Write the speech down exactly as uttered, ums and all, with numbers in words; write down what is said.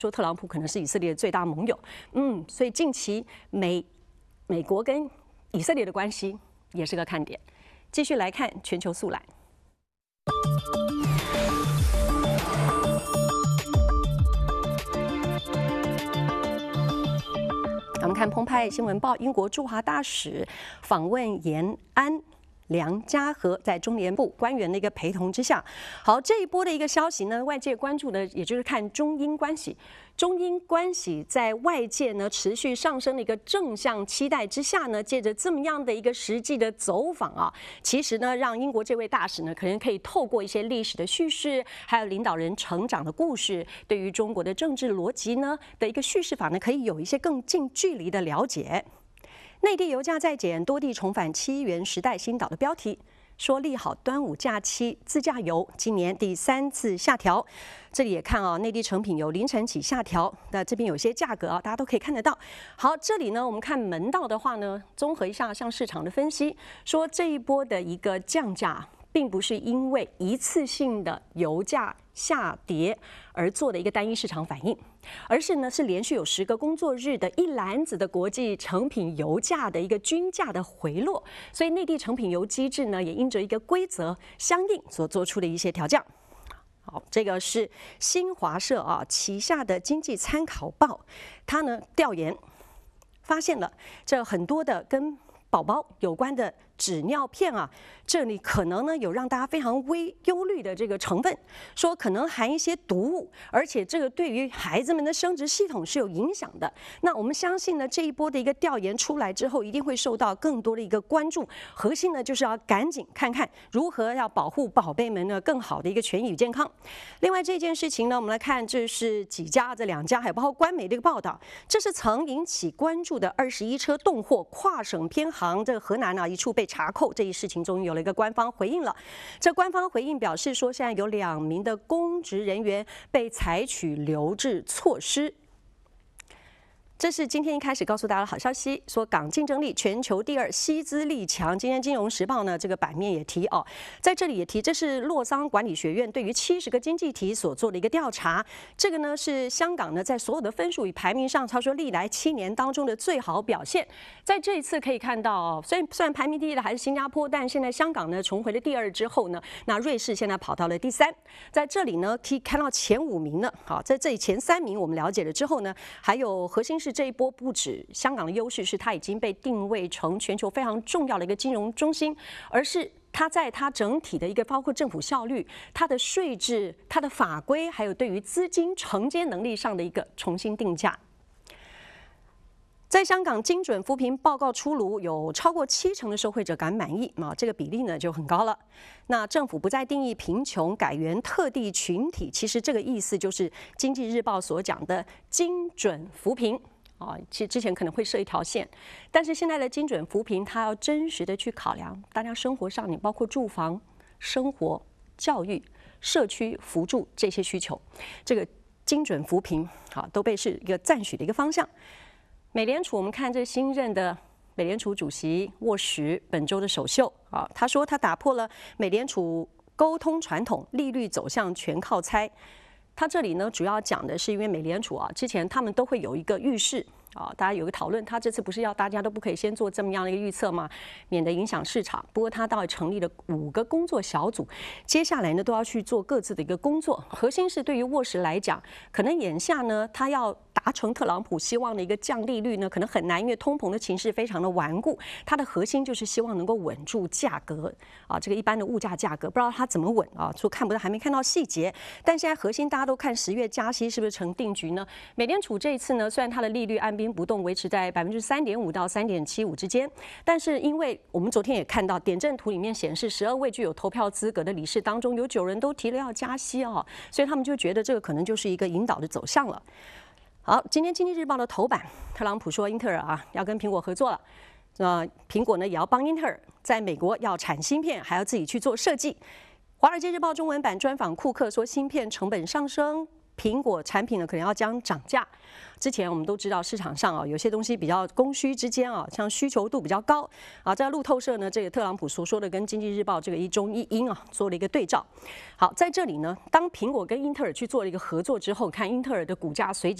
说特朗普可能是以色列的最大盟友。嗯，所以近期美美国跟以色列的关系也是个看点。继续来看全球速览。我们看澎湃新闻报，英国驻华大使访问延安。梁家河在中联部官员的一个陪同之下，好，这一波的一个消息呢，外界关注的也就是看中英关系。中英关系在外界呢持续上升的一个正向期待之下呢，借着这么样的一个实际的走访啊，其实呢，让英国这位大使呢，可能可以透过一些历史的叙事，还有领导人成长的故事，对于中国的政治逻辑呢的一个叙事法呢，可以有一些更近距离的了解。内地油价再减，多地重返七元时代新岛的标题说利好端午假期，自驾游今年第三次下调。这里也看啊，内地成品油凌晨起下调，那这边有些价格啊，大家都可以看得到。好，这里呢，我们看门道的话呢，综合一下像市场的分析，说这一波的一个降价，并不是因为一次性的油价下跌而做的一个单一市场反应，而是呢是连续有十个工作日的一篮子的国际成品油价的一个均价的回落，所以内地成品油机制呢也因着一个规则相应所做出的一些调降。好，这个是新华社啊旗下的经济参考报，它呢调研发现了这很多的跟宝宝有关的纸尿片啊，这里可能呢有让大家非常微忧虑的这个成分，说可能含一些毒物，而且这个对于孩子们的生殖系统是有影响的。那我们相信呢，这一波的一个调研出来之后，一定会受到更多的一个关注。核心呢就是要赶紧看看如何要保护宝贝们呢更好的一个权益与健康。另外这件事情呢，我们来看这是几家这两家，还包括官媒的一个报道，这是曾引起关注的二十一车动货跨省偏航，这个河南啊一处被查扣这一事情，终于有了一个官方回应了。这官方回应表示说，现在有两名的公职人员被采取留置措施。这是今天一开始告诉大家的好消息，说港竞争力全球第二，西资力强。今天《金融时报》呢这个版面也提哦，在这里也提，这是洛桑管理学院对于七十个经济体所做的一个调查。这个呢是香港呢在所有的分数与排名上，他说历来七年当中的最好表现。在这一次可以看到哦，虽然虽然排名第一的还是新加坡，但现在香港呢重回了第二之后呢，那瑞士现在跑到了第三。在这里呢可以看到前五名呢，好，在这里前三名我们了解了之后呢，还有核心是。这一波不止香港的优势是它已经被定位成全球非常重要的一个金融中心，而是它在它整体的一个包括政府效率、它的税制、它的法规，还有对于资金承接能力上的一个重新定价。在香港精准扶贫报告出炉，有超过七成的受惠者感满意啊，这个比例呢就很高了。那政府不再定义贫穷，改元特定群体，其实这个意思就是《经济日报》所讲的精准扶贫。啊，其实之前可能会设一条线，但是现在的精准扶贫，它要真实的去考量大家生活上，你包括住房、生活、教育、社区扶助这些需求，这个精准扶贫啊，都被是一个赞许的一个方向。美联储，我们看这新任的美联储主席沃什本周的首秀啊，他说他打破了美联储沟通传统，利率走向全靠猜。他这里呢，主要讲的是因为美联储啊，之前他们都会有一个预示啊，大家有个讨论，他这次不是要大家都不可以先做这么样的一个预测吗？免得影响市场。不过他倒成立了五个工作小组，接下来呢都要去做各自的一个工作。核心是对于沃什来讲，可能眼下呢，他要达成特朗普希望的一个降利率呢，可能很难，因为通膨的情势非常的顽固。它的核心就是希望能够稳住价格啊，这个一般的物价价格，不知道它怎么稳啊，说看不到，还没看到细节。但现在核心大家都看十月加息是不是成定局呢？美联储这一次呢，虽然它的利率按兵不动，维持在百分之三点五到三点七五之间，但是因为我们昨天也看到点阵图里面显示，十二位具有投票资格的理事当中，有九人都提了要加息啊，所以他们就觉得这个可能就是一个引导的走向了。好，今天《经济日报》的头版，特朗普说英特尔啊要跟苹果合作了，呃，苹果呢也要帮英特尔在美国要产芯片，还要自己去做设计。《华尔街日报》中文版专访库克说，芯片成本上升， 苹果产品呢可能要将涨价。之前我们都知道市场上啊有些东西比较供需之间啊，像需求度比较高啊。在路透社呢，这个特朗普所说的跟经济日报这个一中一英啊做了一个对照。好，在这里呢，当苹果跟英特尔去做了一个合作之后，看英特尔的股价随即